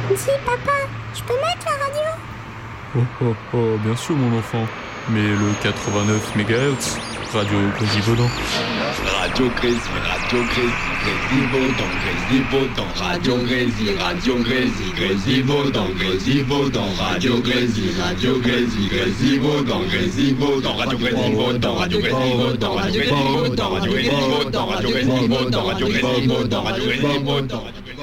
Dis, papa, je peux mettre la radio? Oh oh oh, bien sûr mon enfant. Mais le 89 MHz, Radio Grésivaudan. Radio Grésy, Grésivaudan, Radio Grésy, Grésivaudan, Radio Grésy, Grésivaudan, Radio Grésivaudan, Radio Grésivaudan, Radio Grésivaudan, Radio Grésivaudan, Radio Grésivaudan, Radio Grésivaudan, Radio Grésivaudan, Radio Grésivaudan.